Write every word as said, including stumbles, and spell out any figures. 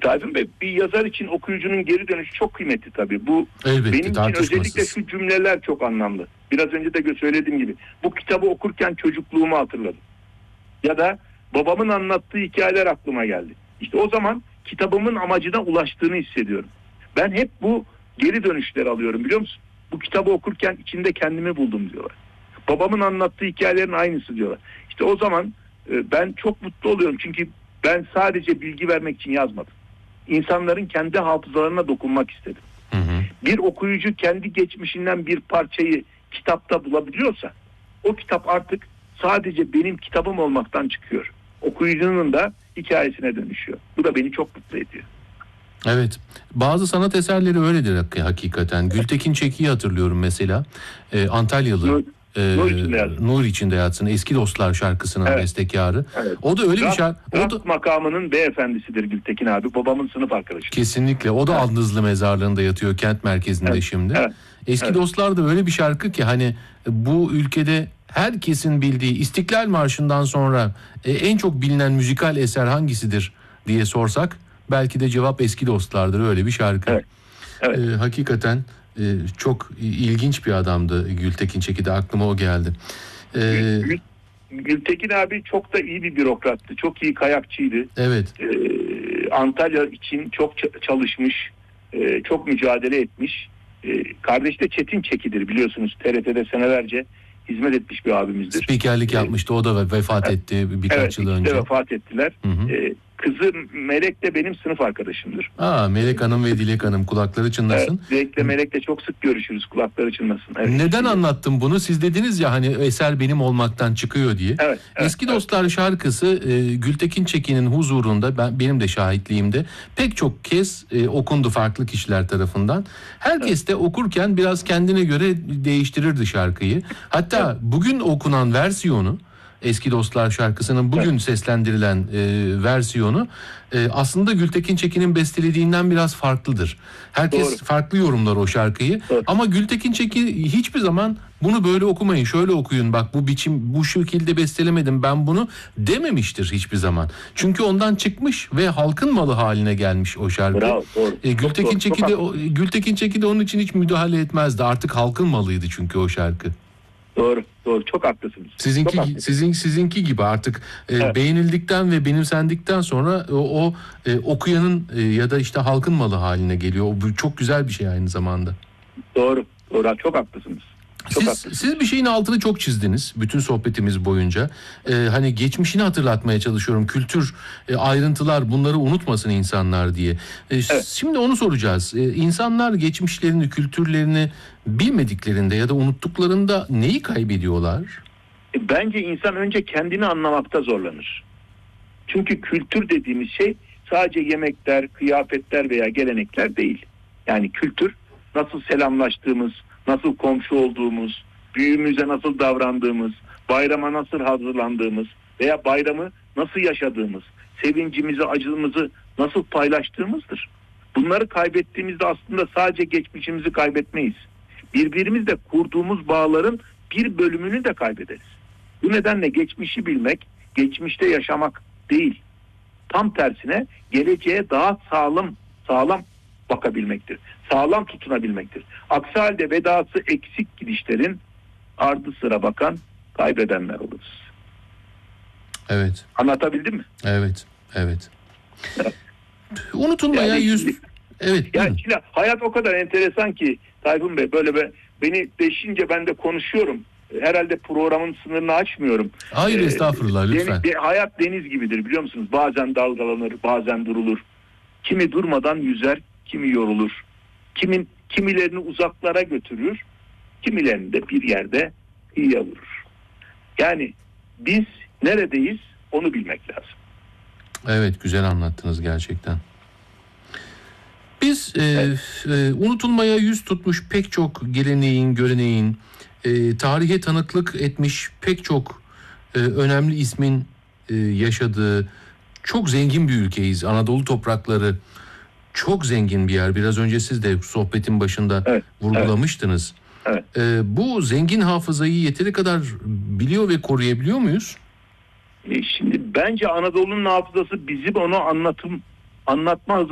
Tayfun Bey, bir yazar için okuyucunun geri dönüşü çok kıymetli tabii. Bu Elbette, benim için özellikle şu cümleler çok anlamlı. Biraz önce de söylediğim gibi. Bu kitabı okurken çocukluğumu hatırladım. Ya da babamın anlattığı hikayeler aklıma geldi. İşte o zaman kitabımın amacına ulaştığını hissediyorum. Ben hep bu geri dönüşleri alıyorum, biliyor musun? Bu kitabı okurken içinde kendimi buldum diyorlar. Babamın anlattığı hikayelerin aynısı diyorlar. İşte o zaman e, ben çok mutlu oluyorum. Çünkü ben sadece bilgi vermek için yazmadım. İnsanların kendi hafızalarına dokunmak istedim. Hı hı. Bir okuyucu kendi geçmişinden bir parçayı kitapta bulabiliyorsa o kitap artık sadece benim kitabım olmaktan çıkıyor. Okuyucunun da hikayesine dönüşüyor. Bu da beni çok mutlu ediyor. Evet. Bazı sanat eserleri öyledir hakikaten. Gültekin Çeki'yi hatırlıyorum mesela. Ee, Antalyalı. Nur, e, Nur, içinde yatsın. Nur içinde yatsın. Eski Dostlar şarkısının evet. bestekarı. Evet. O da öyle Rast, bir şarkı. O da makamının beyefendisidir Gültekin abi. Babamın sınıf arkadaşı. Kesinlikle. O da evet. Andızlı Mezarlığı'nda yatıyor, kent merkezinde evet. şimdi. Evet. Eski evet. Dostlar da öyle bir şarkı ki hani bu ülkede herkesin bildiği İstiklal Marşı'ndan sonra e, en çok bilinen müzikal eser hangisidir diye sorsak belki de cevap Eski Dostlar'dır, öyle bir şarkı. Evet. Evet. E, hakikaten e, çok ilginç bir adamdı Gültekin Çeki de, aklıma o geldi. E, Gül, Gültekin abi çok da iyi bir bürokrattı. Çok iyi kayakçıydı. Evet. E, Antalya için çok çalışmış, e, çok mücadele etmiş. E, kardeşi de Çetin Çeki'dir, biliyorsunuz. T R T'de senelerce hizmet etmiş bir abimizdir. Spikerlik ee, yapmıştı. O da vefat evet, etti birkaç evet, yıl önce. Evet, vefat ettiler. Hı hı. Ee, kızı Melek de benim sınıf arkadaşımdır. Aa, Melek Hanım ve Dilek Hanım, kulakları çınlasın. Evet, Dilek'le Melek'le çok sık görüşürüz. Kulakları çınlasın. Evet. Neden anlattım bunu? Siz dediniz ya hani eser benim olmaktan çıkıyor diye. Evet, evet, Eski evet. Dostlar şarkısı e, Gültekin Çeki'nin huzurunda, ben benim de şahitliğimde pek çok kez e, okundu farklı kişiler tarafından. Herkes evet. de okurken biraz kendine göre değiştirirdi şarkıyı. Hatta evet. bugün okunan versiyonu, Eski Dostlar şarkısının bugün evet. seslendirilen e, versiyonu e, aslında Gültekin Çeki'nin bestelediğinden biraz farklıdır. Herkes Doğru. farklı yorumlar o şarkıyı. Doğru. Ama Gültekin Çeki hiçbir zaman bunu böyle okumayın, şöyle okuyun, bak bu biçim, bu şekilde bestelemedim ben bunu dememiştir hiçbir zaman. Çünkü ondan çıkmış ve halkın malı haline gelmiş o şarkı. Bravo, doğru. E, Gültekin Çeki de Gültekin Çeki de onun için hiç müdahale etmezdi. Artık halkın malıydı çünkü o şarkı. Doğru, doğru. Çok haklısınız. Sizinki Çok haklısınız. sizin sizinki gibi artık e, evet. beğenildikten ve benimsendikten sonra o, o e, okuyanın e, ya da işte halkın malı haline geliyor. O bu çok güzel bir şey aynı zamanda. Doğru, doğru. Çok haklısınız. Çok siz, haklısınız. siz bir şeyin altını çok çizdiniz bütün sohbetimiz boyunca. Ee, hani geçmişini hatırlatmaya çalışıyorum. Kültür, e, ayrıntılar, bunları unutmasın insanlar diye. Ee, evet. Şimdi onu soracağız. Ee, insanlar geçmişlerini, kültürlerini bilmediklerinde ya da unuttuklarında neyi kaybediyorlar? Bence insan önce kendini anlamakta zorlanır. Çünkü kültür dediğimiz şey sadece yemekler, kıyafetler veya gelenekler değil. Yani kültür, nasıl selamlaştığımız, nasıl komşu olduğumuz, büyüğümüze nasıl davrandığımız, bayrama nasıl hazırlandığımız veya bayramı nasıl yaşadığımız, sevincimizi, acımızı nasıl paylaştığımızdır. Bunları kaybettiğimizde aslında sadece geçmişimizi kaybetmeyiz. Birbirimizle kurduğumuz bağların bir bölümünü de kaybederiz. Bu nedenle geçmişi bilmek, geçmişte yaşamak değil. Tam tersine geleceğe daha sağlam, sağlam bakabilmektir. Sağlam tutunabilmektir. Aksi halde vedası eksik gidişlerin ardı sıra bakan kaybedenler oluruz. Evet. Anlatabildim mi? Evet. Evet. Unutulmaya yani yüz... Şimdi, evet. Yani şimdi hayat o kadar enteresan ki Tayfun Bey, böyle be, beni deşince ben de konuşuyorum. Herhalde programın sınırını açmıyorum. Hayır, ee, estağfurullah lütfen. Deniz, hayat deniz gibidir, biliyor musunuz? Bazen dalgalanır, bazen durulur. Kimi durmadan yüzer, kimi yorulur. Kimin kimilerini uzaklara götürür, kimilerini de bir yerde kıyıya vurur. Yani biz neredeyiz onu bilmek lazım. Evet, güzel anlattınız gerçekten. Biz evet. e, e, unutulmaya yüz tutmuş pek çok geleneğin, göreneğin, e, tarihe tanıklık etmiş pek çok e, önemli ismin e, yaşadığı çok zengin bir ülkeyiz. Anadolu toprakları çok zengin bir yer. Biraz önce siz de sohbetin başında evet, vurgulamıştınız. Evet. Evet. E, bu zengin hafızayı yeteri kadar biliyor ve koruyabiliyor muyuz? E şimdi bence Anadolu'nun hafızası bizim onu anlatım anlatma